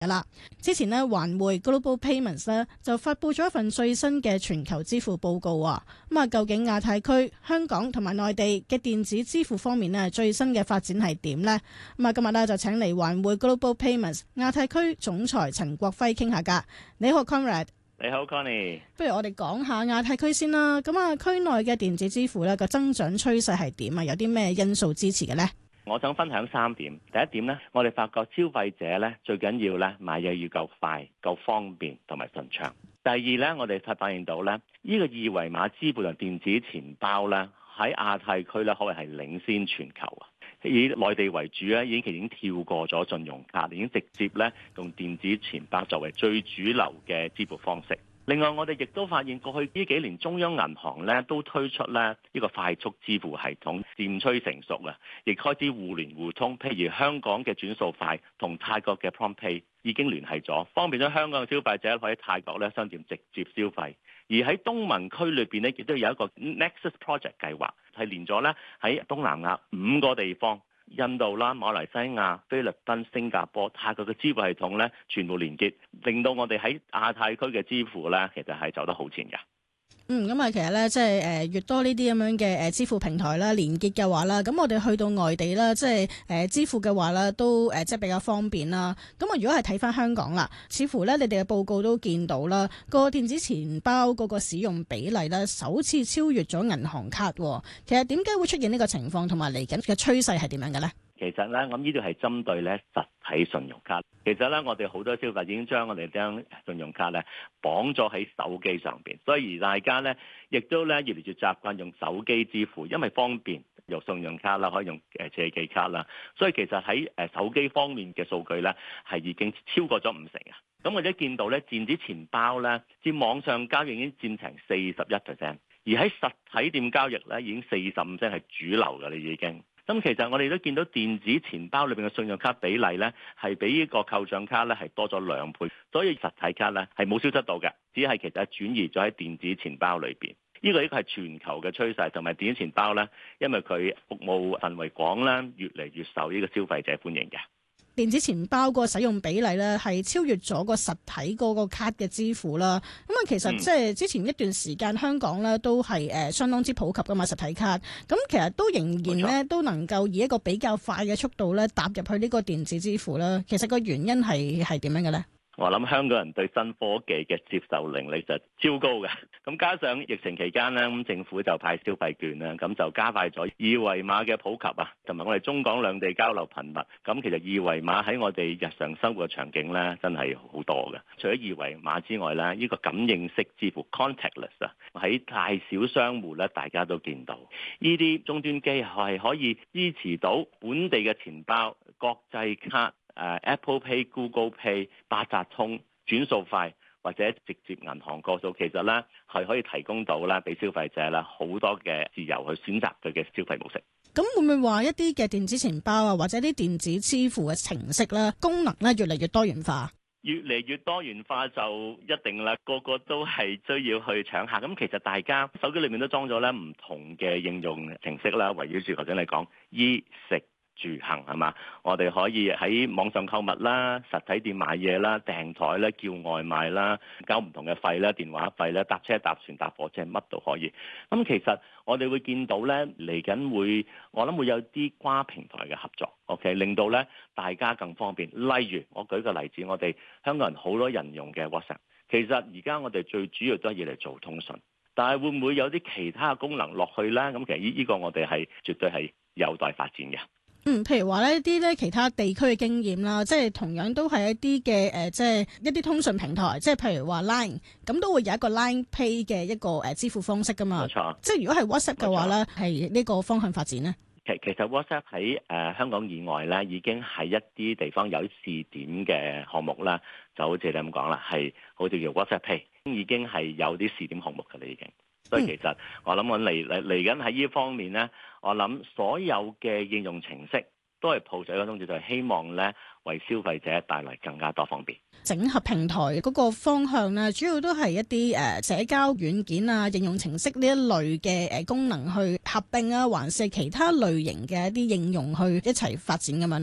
啦。之前呢，環匯 Global Payments 呢就發佈咗一份最新嘅全球支付報告啊。咁啊，究竟亞太區、香港同埋內地嘅電子支付方面呢，最新嘅發展係點呢？咁啊，今日呢就請嚟環匯 Global Payments 亞太區總裁陳國輝傾下㗎。你好 Conrad。 你好 Connie。不如我哋講下亞太區先啦。咁啊，區內嘅電子支付呢個增長趨勢係點啊？有啲咩因素支持嘅呢？ 我想分享3點。第一點呢，我哋發覺消費者呢最緊要呢買嘢要夠快、夠方便同埋順暢。第二呢，我哋發現到呢，呢個二維碼支付同電子錢包呢喺亞太區呢可謂係領先全球啊！以內地為主咧，已經跳過咗信用卡，已經直接咧用電子錢包作為最主流嘅支付方式。另外，我哋亦都發現過去呢幾年中央銀行咧都推出咧呢個快速支付系統，漸趨成熟啊，亦開始互聯互通。譬如香港嘅轉數快同泰國嘅 PromptPay 已經聯繫咗，方便咗香港嘅消費者可以喺泰國咧商店直接消費。而喺東盟區裏邊咧，亦都有一個 Nexus Project 計劃，係連咗咧喺東南亞5個地方，印度啦、馬來西亞、菲律賓、新加坡、泰國嘅支付系統咧，全部連結，令到我哋喺亞太區嘅支付咧，其實係走得好前嘅。 咁啊，其實咧，即係越多呢啲咁樣嘅支付平台啦，連結嘅話啦，咁我哋去到外地啦，即係支付嘅話啦，都即係比較方便啦。咁啊，如果係睇翻香港啦，似乎咧你哋嘅報告都見到啦，個電子錢包嗰個使用比例咧，首次超越咗銀行卡。其實點解會出現呢個情況，同埋嚟緊嘅趨勢係點樣嘅咧？ 其實咧，咁呢度係針對咧實體信用卡。其實咧，我哋好多消費已經將我哋張信用卡咧綁咗喺手機上邊，所以而大家咧亦都咧越嚟越習慣用手機支付，因為方便，用信用卡啦，可以用借記卡啦。所以其實喺手機方面嘅數據咧係已經超過咗50%啊。咁我哋見到咧電子錢包咧佔網上交易已經佔成41%，而喺實體店交易咧已經45%係主流㗎啦已經。咁其實我哋都見到電子錢包裏邊嘅信用卡比例咧，係比呢個扣賬卡咧係多咗2倍，所以實體卡咧係冇消失到嘅，只係其實轉移咗喺電子錢包裏邊。呢個係全球嘅趨勢，同埋電子錢包咧，因為佢服務範圍廣啦，越嚟越受呢個消費者歡迎嘅。 電子錢包個使用比例咧係超越咗個實體嗰個卡嘅支付啦。咁啊，其實即係之前一段時間香港咧都係相當之普及噶嘛實體卡。咁其實都仍然咧都能夠以一個比較快嘅速度咧踏入去呢個電子支付啦。其實個原因係點樣嘅咧？ 我諗香港人對新科技嘅接受能力就超高嘅，咁加上疫情期間咧，咁政府就派消費券啦，咁就加快咗二維碼嘅普及啊，同埋我哋中港兩地交流頻密，咁其實二維碼喺我哋日常生活嘅場景咧，真係好多嘅。除咗二維碼之外咧，呢個感應式支付 contactless 啊，喺大小商戶咧，大家都見到呢啲終端機係可以支持到本地嘅錢包、國際卡。Apple Pay、Google Pay、八達通、轉數快或者直接銀行過數，其實咧係可以提供到咧俾消費者啦好多嘅自由去選擇佢嘅消費模式。 咁會唔會話一啲嘅電子錢包啊，或者啲電子支付嘅程式咧，功能咧越嚟越多元化？ 越嚟越多元化就一定啦，個個都係需要去搶客。咁其實大家手機裏面都裝咗咧唔同嘅應用程式啦，圍繞住頭先你講衣食住行係嘛？我哋可以喺網上購物啦、實體店買嘢啦、訂台啦、叫外賣啦、交唔同嘅費啦、電話費啦、搭車搭船搭火車乜都可以。咁其實我哋會見到咧，嚟緊我諗會有啲跨平台嘅合作 ，OK， 令到咧大家更方便。例如我舉個例子，我哋香港人好多人用嘅 WhatsApp， 其實而家我哋最主要都係要嚟做通訊，但係會唔會有啲其他嘅功能落去咧？咁其實呢個我哋係絕對係有待發展嘅。 譬如話呢啲咧其他地區嘅經驗啦，即係同樣都係一啲嘅即係一啲通訊平台，即係譬如話 Line， 咁都會有一個 Line Pay 嘅一個支付方式噶嘛。冇錯。即係如果係 WhatsApp 嘅話咧，係呢個方向發展咧。 其實 WhatsApp 喺香港以外咧，已經係一啲地方有試點嘅項目啦，就好似你咁講啦，係好似叫 WhatsApp Pay， 已經係有啲試點項目㗎啦已經。所以其實我諗我嚟緊喺呢方面咧，我諗所有嘅應用程式都係抱著一個宗旨，就係希望咧為消費者帶來更加多方便。 整合平台嗰個方向咧，主要都係一啲社交軟件啊、應用程式呢一類嘅功能去合併啊，還是其他類型嘅一啲應用去一齊發展咁樣咧？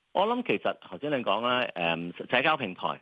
我諗其實頭先你講啦，社交平台